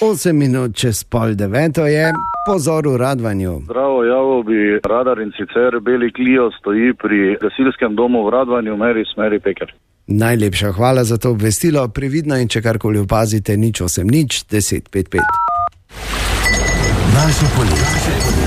8 minut čez 8:30 je, pozor v Radvanju. Zdravo, javil bi radar, in sicer beli Clio stoji pri gasilskem domu v Radvanju, smeri Peker. Najlepša hvala za to obvestilo, previdno in če karkoli opazite, 080 10 55. Naše poletje.